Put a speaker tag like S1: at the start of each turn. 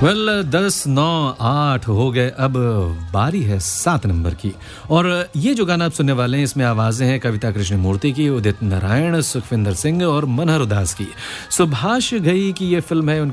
S1: Well 10, 9, 8 हो गए। अब बारी है 7 नंबर की। और ये जो गाना आप सुनने वाले हैं, इसमें आवाज़ें हैं कविता कृष्णमूर्ति की, उदित नारायण, सुखविंदर सिंह और मनहर उदास की। सुभाष घई की ये फिल्म है।